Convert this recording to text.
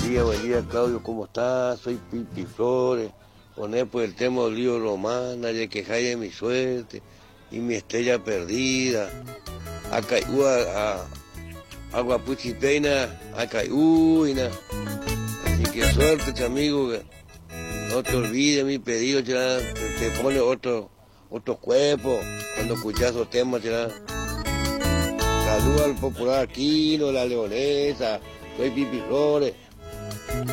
buen día Claudio, ¿cómo estás? Soy Pipi Flores. Poné por el tema del lío romana, de quejáis de mi suerte y mi estrella perdida. Acá agua puchipeina, acá uina. Así que suerte, amigo, que no te olvides mi pedido, ya te pone otro cuerpo cuando escuchas esos temas, ya. Saluda al popular Aquino, la leonesa, soy Pipi Flores.